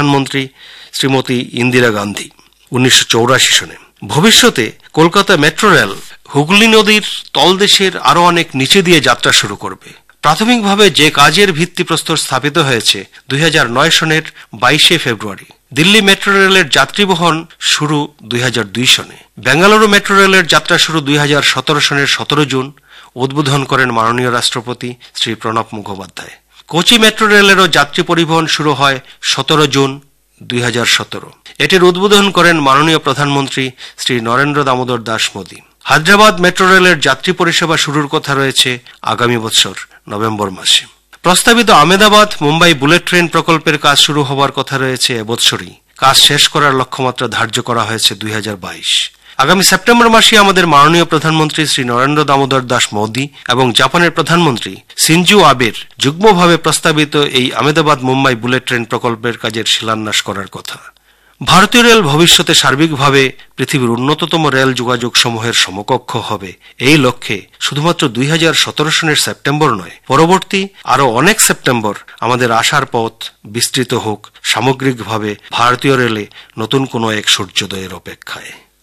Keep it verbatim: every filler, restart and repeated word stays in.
প্রধানমন্ত্রী শ্রীমতী ইন্দিরা গান্ধী উনিশশো চৌরাশি সনে। ভবিষ্যতে কলকাতা মেট্রো রেল হুগলি নদীর তলদেশের আরও অনেক নিচে দিয়ে যাত্রা শুরু করবে। প্রাথমিকভাবে যে কাজের ভিত্তিপ্রস্তর স্থাপিত হয়েছে দুই হাজার নয় সনের বাইশে ফেব্রুয়ারি। দিল্লি মেট্রো রেলের যাত্রী বহন শুরু দুই হাজার দুই সনে। বেঙ্গালুরু মেট্রো রেলের যাত্রা শুরু দুই হাজার সতেরো সনের সতেরো জুন। উদ্বোধন করেন মাননীয় রাষ্ট্রপতি শ্রী প্রণব মুখোপাধ্যায়। কোচি মেট্রো রেলেরও যাত্রী পরিবহন শুরু হয় সতেরো জুন দুই হাজার সতেরো। এটির উদ্বোধন করেন মাননীয় প্রধানমন্ত্রী শ্রী নরেন্দ্র দামোদর দাস মোদী। হায়দ্রাবাদ মেট্রো রেলের যাত্রী পরিষেবা শুরুর কথা রয়েছে আগামী বছর নভেম্বর মাসে। প্রস্তাবিত আহমেদাবাদ মুম্বাই বুলেট ট্রেন প্রকল্পের কাজ শুরু হওয়ার কথা রয়েছে এবছরই। কাজ শেষ করার লক্ষ্যমাত্রা ধার্য করা হয়েছে দুই হাজার বাইশ। আগামী সেপ্টেম্বর মাসে আমাদের মাননীয় প্রধানমন্ত্রী শ্রী নরেন্দ্র দামোদর দাস মোদী এবং জাপানের প্রধানমন্ত্রী সিনজো আবের যুগ্মভাবে প্রস্তাবিত এই আহমেদাবাদ মুম্বাই বুলেট ট্রেন প্রকল্পের কাজের শিলান্যাস করার কথা। ভারতীয় রেল ভবিষ্যতে সার্বিকভাবে পৃথিবীর উন্নততম রেল যোগাযোগ সমূহের সমকক্ষ হবে। এই লক্ষ্যে শুধুমাত্র দুই হাজার সতেরো সনের সেপ্টেম্বর নয়, পরবর্তী আরও অনেক সেপ্টেম্বর আমাদের আশার পথ বিস্তৃত হোক সামগ্রিকভাবে ভারতীয় রেলে নতুন কোনো এক সূর্যোদয়ের অপেক্ষায়।